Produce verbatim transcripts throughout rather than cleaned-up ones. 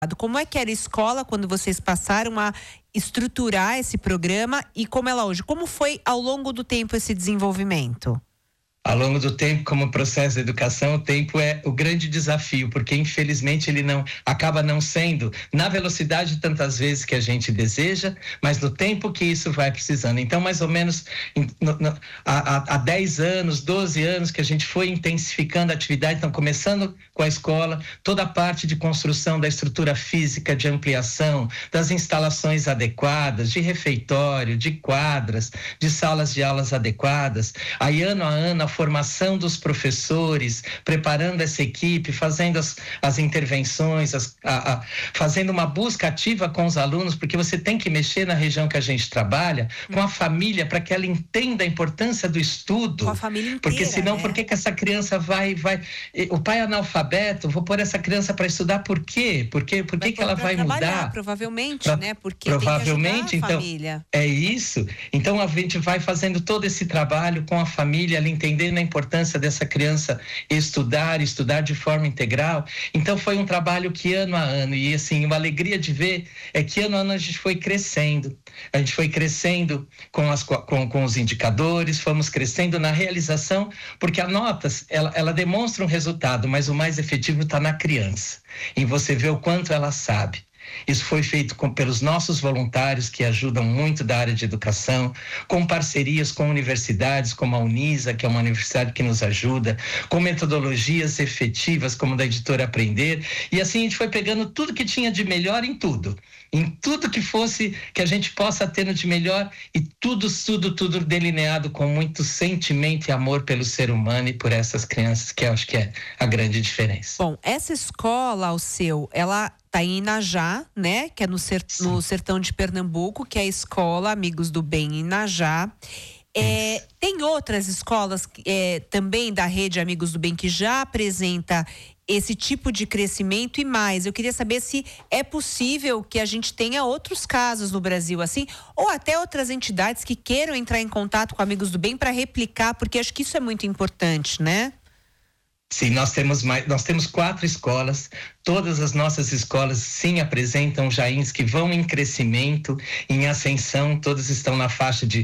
Como é que era a escola quando vocês passaram a estruturar esse programa e como ela hoje? Como foi ao longo do tempo esse desenvolvimento? Ao longo do tempo, como processo de educação, o tempo é o grande desafio, porque infelizmente ele não acaba não sendo na velocidade tantas vezes que a gente deseja, mas no tempo que isso vai precisando. Então, mais ou menos no, no, há, há dez anos, doze anos que a gente foi intensificando a atividade, então começando com a escola, toda a parte de construção da estrutura física, de ampliação, das instalações adequadas, de refeitório, de quadras, de salas de aulas adequadas. Aí, ano a ano, a formação dos professores, preparando essa equipe, fazendo as, as intervenções, as, a, a, fazendo uma busca ativa com os alunos, porque você tem que mexer na região que a gente trabalha, com a família, para que ela entenda a importância do estudo. Com a família inteira, porque senão, né? por que que essa criança vai, vai... O pai é analfabeto, vou pôr essa criança para estudar por quê? Por quê? Por que que ela vai mudar? Provavelmente, pra, né? Porque provavelmente, tem que ajudar a então, família. É isso. Então, a gente vai fazendo todo esse trabalho com a família, ela entendendo a importância dessa criança estudar, estudar de forma integral. Então foi um trabalho que ano a ano, e assim, uma alegria de ver é que ano a ano a gente foi crescendo. A gente foi crescendo com, as, com, com os indicadores, fomos crescendo na realização, porque a nota, ela, ela demonstra um resultado, mas o mais efetivo está na criança, em você ver o quanto ela sabe. Isso foi feito com, pelos nossos voluntários, que ajudam muito da área de educação, com parcerias com universidades, como a Unisa, que é uma universidade que nos ajuda, com metodologias efetivas, como da editora Aprender, e assim a gente foi pegando tudo que tinha de melhor em tudo, em tudo que fosse, que a gente possa ter no de melhor, e tudo, tudo, tudo delineado com muito sentimento e amor pelo ser humano e por essas crianças, que eu acho que é a grande diferença. Bom, essa escola, o seu, ela está em Inajá, né? Que é no, ser, no sertão de Pernambuco, que é a escola Amigos do Bem Inajá. É, tem outras escolas é, também da rede Amigos do Bem que já apresenta esse tipo de crescimento e mais. Eu queria saber se é possível que a gente tenha outros casos no Brasil assim, ou até outras entidades que queiram entrar em contato com Amigos do Bem para replicar, porque acho que isso é muito importante, né? Sim, nós temos mais, nós temos quatro escolas. Todas as nossas escolas sim apresentam já índices que vão em crescimento, em ascensão. Todas estão na faixa de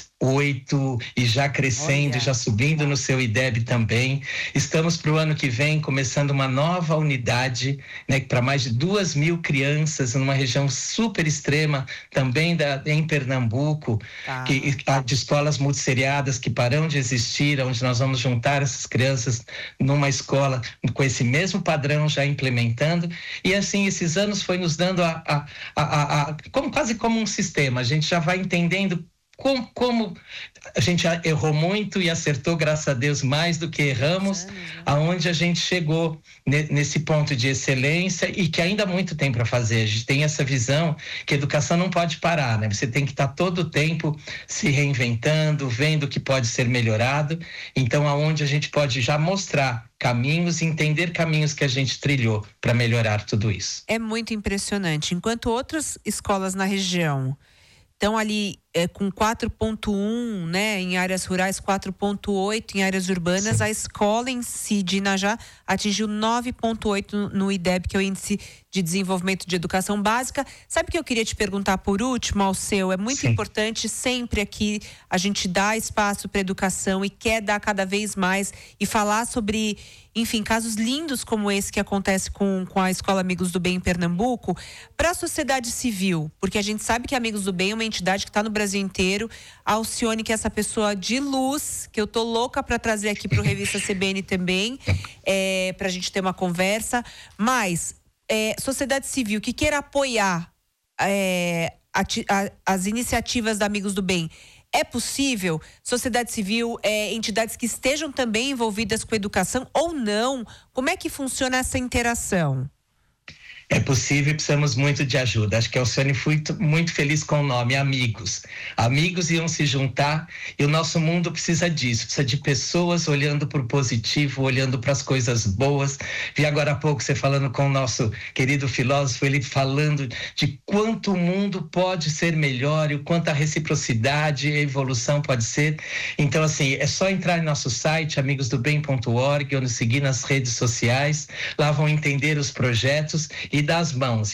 oito e já crescendo, Olha. já subindo no seu I D E B também. Estamos para o ano que vem começando uma nova unidade, né, para mais de duas mil crianças numa região super extrema também da, em Pernambuco, ah. que, de escolas multisseriadas que param de existir, onde nós vamos juntar essas crianças numa escola com esse mesmo padrão já implementando. E assim, esses anos foi nos dando a, a, a, a, a como, quase como um sistema. A gente já vai entendendo Como, como a gente errou muito e acertou, graças a Deus, mais do que erramos, aonde a gente chegou nesse ponto de excelência e que ainda há muito tem para fazer. A gente tem essa visão que a educação não pode parar, né? Você tem que estar todo o tempo se reinventando, vendo o que pode ser melhorado. Então, aonde a gente pode já mostrar caminhos, entender caminhos que a gente trilhou para melhorar tudo isso. É muito impressionante. Enquanto outras escolas na região estão ali é, com quatro ponto um, né, em áreas rurais, quatro ponto oito em áreas urbanas, Sim. a escola em si de Inajá atingiu nove ponto oito no I D E B, que é o Índice de Desenvolvimento de Educação Básica. Sabe o que eu queria te perguntar por último, Alceu? É muito Sim. importante sempre aqui a gente dar espaço para educação e quer dar cada vez mais e falar sobre, enfim, casos lindos como esse que acontece com, com a Escola Amigos do Bem em Pernambuco, para a sociedade civil, porque a gente sabe que Amigos do Bem é uma entidade que está no Brasil inteiro. A Alcione, que é essa pessoa de luz, que eu tô louca para trazer aqui para o Revista C B N também, é, para a gente ter uma conversa, mas é, sociedade civil que queira apoiar é, a, a, as iniciativas da Amigos do Bem, é possível? Sociedade civil, é, entidades que estejam também envolvidas com educação ou não? Como é que funciona essa interação? É possível e precisamos muito de ajuda. Acho que a Alcione foi muito feliz com o nome, Amigos. Amigos iam se juntar e o nosso mundo precisa disso, precisa de pessoas olhando para o positivo, olhando para as coisas boas. Vi agora há pouco você falando com o nosso querido filósofo, ele falando de quanto o mundo pode ser melhor e o quanto a reciprocidade e a evolução pode ser. Então, assim, é só entrar em nosso site, amigos do bem ponto org, ou nos seguir nas redes sociais. Lá vão entender os projetos e das mãos.